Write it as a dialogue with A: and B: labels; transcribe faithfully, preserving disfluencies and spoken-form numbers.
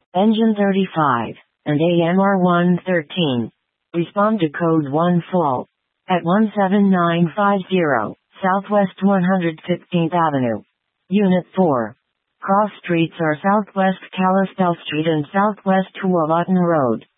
A: Engine thirty-five, and A M R one thirteen. Respond to code one F A L. At one seven nine five zero, Southwest one hundred fifteenth Avenue. Unit four. Cross streets are Southwest Kalispell Street and Southwest Tualatin Road.